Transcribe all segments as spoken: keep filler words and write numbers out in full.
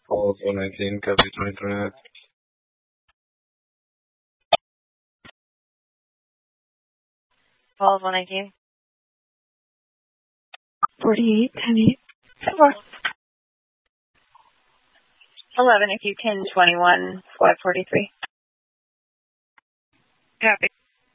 Falls one nineteen, copy twenty twenty-nine. Falls one nineteen. forty-eight, ten eight. four. eleven, if you can, twenty-one, five forty-three. Copy.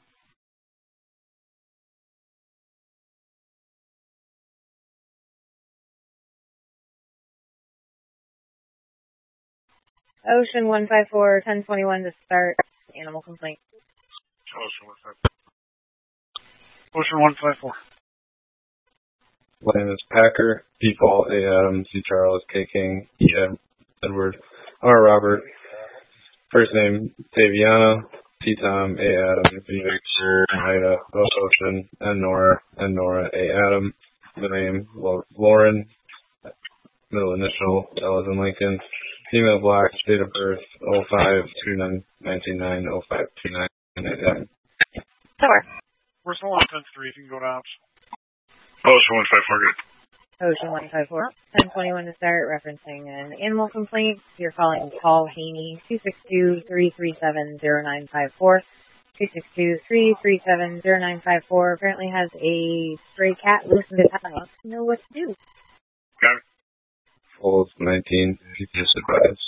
Ocean one five four, ten twenty-one to start animal complaint. Ocean one five four. Ocean one five four. Land is Packer, P. Paul, A. Adams, C. Charles, K. King, E. Edward, R. Robert. First name, Taviana, T. Tom, A. Adam, V. Victor, Ida, O. Ocean, N. Nora, N. Nora, A. Adam. Middle name, Lauren. Middle initial, L as in Lincoln. Female black, date of birth, oh five two nine ninety-nine, oh five two nine ninety-nine. Four. Where's the one ten three? You can go to ops. Ocean one five four, good. Ocean one five four, ten twenty-one to start, referencing an animal complaint. You're calling Paul Haney, two six two, three three seven, zero nine five four. two six two, three three seven, zero nine five four. Apparently has a stray cat loose in his house. Know what to do. Got it. Falls nineteen, just advise.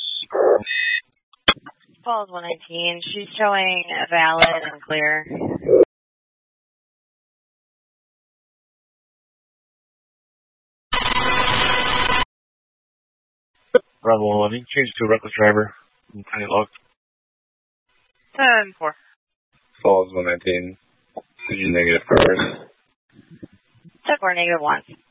Falls one nineteen. She's showing valid and clear. Bravo eleven, change to a reckless driver. Tiny log. ten four. Falls one nineteen, Did you negative first? ten four, negative one.